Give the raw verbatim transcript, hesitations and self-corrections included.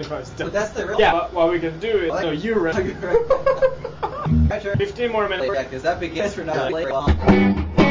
twenty-five is done. But that's the real. Yeah, but what we can do is. What? No, you run. My turn. fifteen more minutes. Yeah, because that begins for now.